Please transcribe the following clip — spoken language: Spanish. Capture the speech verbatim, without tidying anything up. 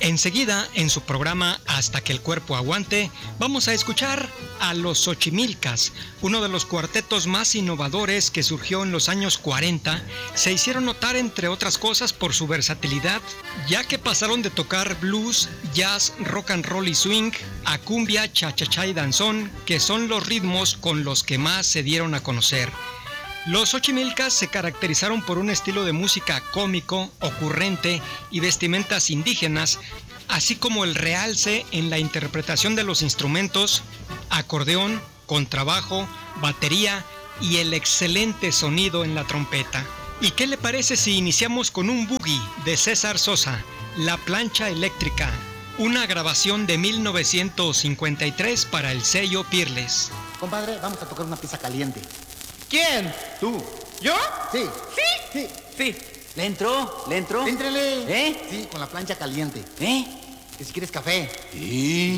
Enseguida, en su programa Hasta que el cuerpo aguante, vamos a escuchar a los Xochimilcas, uno de los cuartetos más innovadores que surgió en los años cuarenta. Se hicieron notar, entre otras cosas, por su versatilidad, ya que pasaron de tocar blues, jazz, rock and roll y swing, a cumbia, cha-cha-cha y danzón, que son los ritmos con los que más se dieron a conocer. Los Xochimilcas se caracterizaron por un estilo de música cómico, ocurrente y vestimentas indígenas, así como el realce en la interpretación de los instrumentos, acordeón, contrabajo, batería y el excelente sonido en la trompeta. ¿Y qué le parece si iniciamos con un boogie de César Sosa, La plancha eléctrica, una grabación de mil novecientos cincuenta y tres para el sello Peerless? Compadre, vamos a tocar una pieza caliente. ¿Quién? ¿Tú? ¿Yo? Sí. ¿Sí? Sí. Sí. ¿Le entró? ¿Le entró? Éntrele. ¿Eh? Sí, con la plancha caliente. ¿Eh? Que si quieres café. Sí.